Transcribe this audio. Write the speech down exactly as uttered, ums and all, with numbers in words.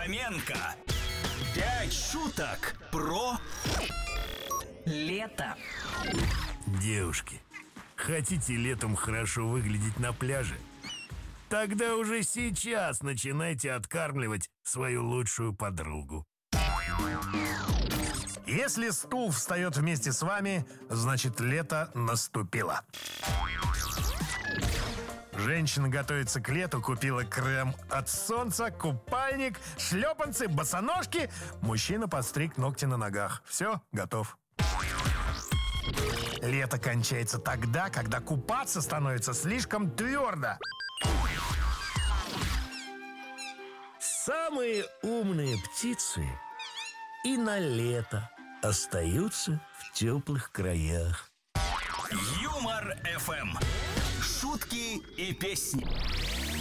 Фоменко. Пять шуток про лето. Девушки, хотите летом хорошо выглядеть на пляже? Тогда уже сейчас начинайте откармливать свою лучшую подругу. Если стул встает вместе с вами, значит, лето наступило. Женщина готовится к лету, купила крем от солнца, купальник, шлепанцы, босоножки. Мужчина подстриг ногти на ногах. Все, готов. Лето кончается тогда, когда купаться становится слишком твердо. Самые умные птицы и на лето остаются в теплых краях. Юмор эф эм. Шутки и песни.